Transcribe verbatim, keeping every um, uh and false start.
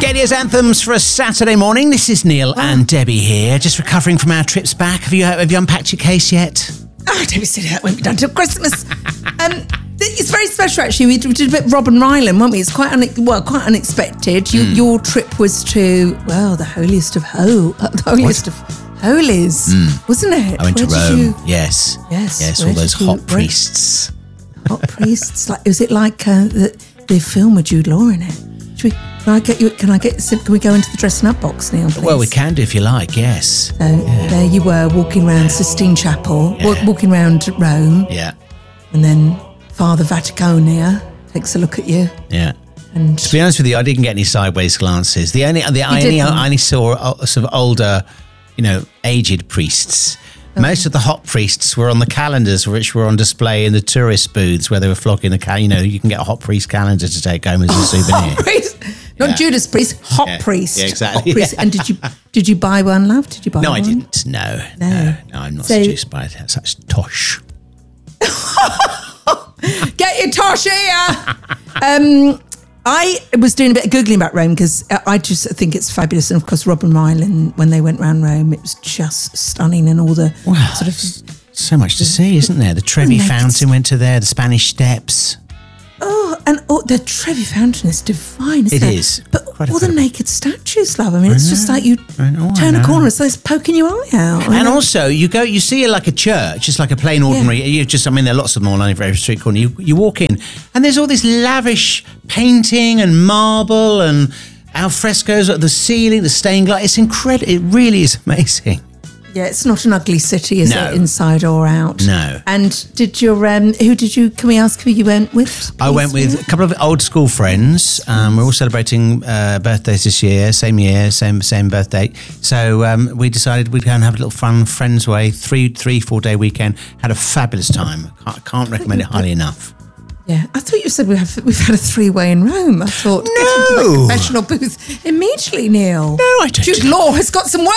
Arcadia's anthems for a Saturday morning. This is Neil oh. and Debbie here, just recovering from our trips back. Have you have you unpacked your case yet? Oh, Debbie said that won't be done till Christmas. um, it's very special, actually. We did a bit of Robben Ryland, weren't we? It's quite une- well, quite unexpected. You, mm. Your trip was to well, the holiest of ho, uh, the holiest what? of holies, mm. wasn't it? I went Where to Rome. You... Yes, yes, yes. All those hot priests. Hot priests. Like, was it like uh, the the film with Jude Law in it? Should we, can I get you? Can I get? Can we go into the dressing up box, Neil? Please? Well, we can do if you like. Yes. So yeah. There you were, walking around Sistine Chapel, yeah. w- walking around Rome. Yeah. And then Father Vaticonia takes a look at you. Yeah. And to be honest with you, I didn't get any sideways glances. The only, the I only, I only saw uh, sort of older, you know, aged priests. Okay. Most of the hot priests were on the calendars, which were on display in the tourist booths, where they were flocking the cal. You know, you can get a hot priest calendar to take home as a souvenir. Hot priest, not yeah. Judas priest, hot yeah. priest. Yeah, exactly. Hot priest. Yeah. And did you did you buy one, love? Did you buy no, one? No, I didn't. No, no, no, no I'm not so, seduced by such tosh. Get your tosh here. um, I was doing a bit of Googling about Rome because I just think it's fabulous. And of course, Robben Ryland, when they went around Rome, it was just stunning, and all the well, sort of so much to see, isn't there? The Trevi Fountain went to there, the Spanish Steps. Oh, and oh, the Trevi Fountain is divine, isn't it? It is. But Quite all the naked statues, love. I mean, I it's know, just like you know, turn a corner, it's like it's poking your eye out. And know. also, you go, you see it like a church, just like a plain ordinary. Yeah. You just, I mean, there are lots of them all over every street corner. You you walk in, and there's all this lavish painting and marble and al frescoes at the ceiling, the stained glass. It's incredible. It really is amazing. Yeah, it's not an ugly city, is no. it, inside or out? No. And did your, um, who did you, can we ask who you went with? Please? I went with a couple of old school friends. Um, we're all celebrating uh, birthdays this year, same year, same same birthday. So um, we decided we'd go and have a little fun friends way, three, three, four day weekend. Had a fabulous time. I can't recommend it highly enough. Yeah, I thought you said we have, we've had a three-way in Rome. I thought, no. get into the confessional booth immediately, Neil. No, I don't. Jude Law has got some work